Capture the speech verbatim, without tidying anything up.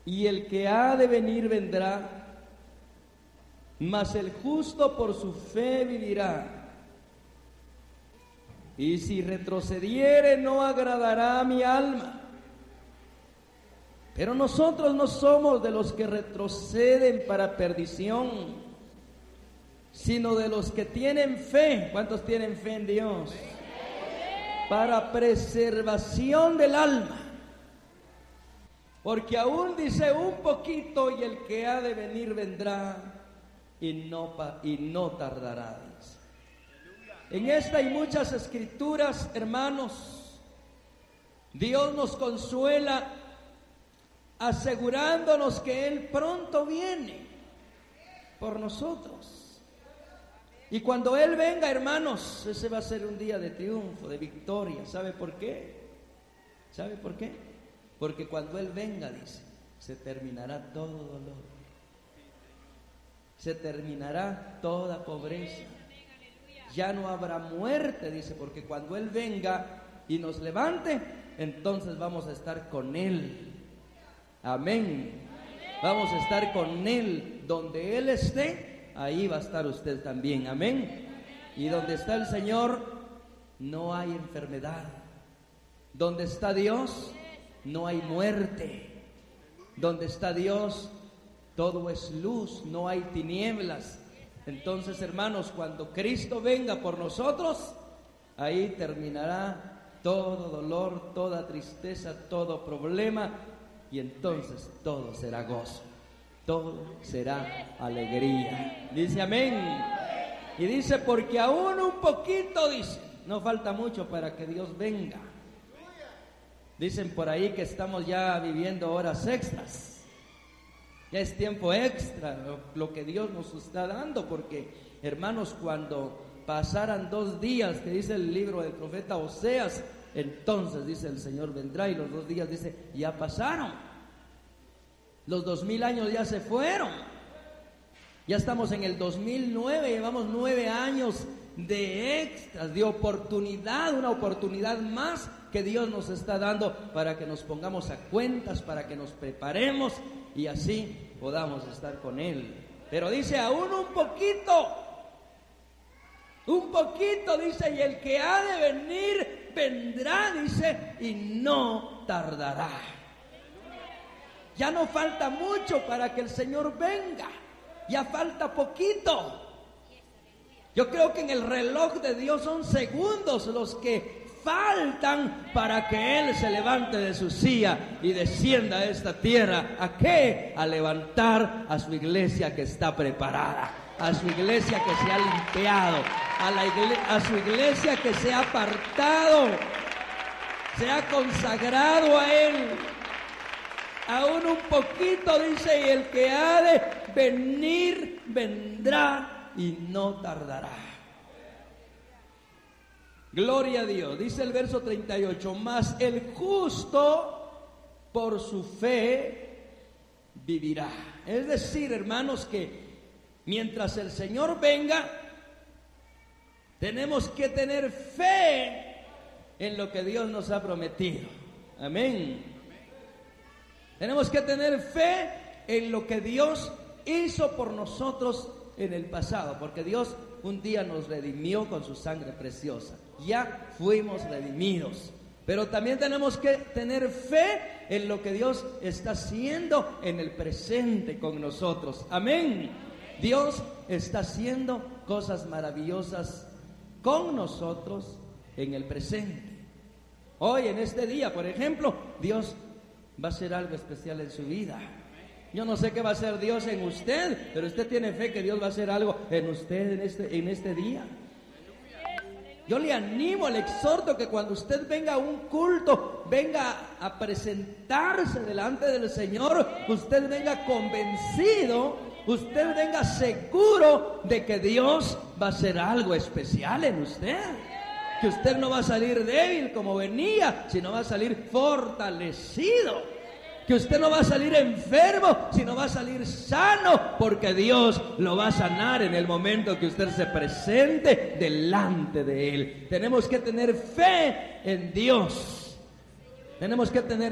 y el que ha de venir vendrá, mas el justo por su fe vivirá. Y si retrocediere, no agradará a mi alma. Pero nosotros no somos de los que retroceden para perdición, sino de los que tienen fe. ¿Cuántos tienen fe en Dios? Para preservación del alma. Porque aún dice un poquito y el que ha de venir vendrá y no, y no tardará. Dice. En esta y muchas escrituras, hermanos, Dios nos consuela asegurándonos que Él pronto viene por nosotros. Y cuando Él venga, hermanos, ese va a ser un día de triunfo, de victoria. ¿Sabe por qué? ¿Sabe por qué? Porque cuando Él venga, dice, se terminará todo dolor, se terminará toda pobreza, ya no habrá muerte, dice, porque cuando Él venga y nos levante, entonces vamos a estar con Él. Amén. Vamos a estar con Él. Donde Él esté, ahí va a estar usted también. Amén. Y donde está el Señor, no hay enfermedad. Donde está Dios, no hay muerte. Donde está Dios, todo es luz, no hay tinieblas. Entonces, hermanos, cuando Cristo venga por nosotros, ahí terminará todo dolor, toda tristeza, todo problema, y entonces todo será gozo, todo será alegría. Dice amén. Y dice, porque aún un poquito, dice, no falta mucho para que Dios venga. Dicen por ahí que estamos ya viviendo horas extras. Ya es tiempo extra lo, lo que Dios nos está dando, porque, hermanos, cuando pasaran dos días, que dice el libro del profeta Oseas, entonces, dice, el Señor vendrá, y los dos días, dice, ya pasaron. Los dos mil años ya se fueron. Ya estamos en el dos mil nueve, llevamos nueve años de extras, de oportunidad, una oportunidad más que Dios nos está dando para que nos pongamos a cuentas, para que nos preparemos y así podamos estar con Él. Pero dice, aún un poquito, un poquito, dice, y el que ha de venir, vendrá, dice, y no tardará. Ya no falta mucho para que el Señor venga, ya falta poquito. Yo creo que en el reloj de Dios son segundos los que faltan para que Él se levante de su silla y descienda a esta tierra. ¿A qué? A levantar a su iglesia que está preparada, a su iglesia que se ha limpiado, a, la igle- a su iglesia que se ha apartado, se ha consagrado a Él. Aún un poquito, dice, y el que ha de venir, vendrá y no tardará. Gloria a Dios. Dice el verso treinta y ocho, mas el justo por su fe vivirá. Es decir, hermanos, que mientras el Señor venga, tenemos que tener fe en lo que Dios nos ha prometido. Amén. Tenemos que tener fe en lo que Dios hizo por nosotros en el pasado, porque Dios un día nos redimió con su sangre preciosa. Ya fuimos redimidos. Pero también tenemos que tener fe en lo que Dios está haciendo en el presente con nosotros. Amén. Dios está haciendo cosas maravillosas con nosotros en el presente. Hoy, en este día, por ejemplo, Dios va a hacer algo especial en su vida. Yo no sé qué va a hacer Dios en usted, pero usted tiene fe que Dios va a hacer algo en usted en este, en este día. Yo le animo, le exhorto que cuando usted venga a un culto, venga a presentarse delante del Señor, usted venga convencido, usted venga seguro de que Dios va a hacer algo especial en usted. Que usted no va a salir débil como venía, sino va a salir fortalecido. Que usted no va a salir enfermo, sino va a salir sano, porque Dios lo va a sanar en el momento que usted se presente delante de Él. Tenemos que tener fe en Dios. Tenemos que tener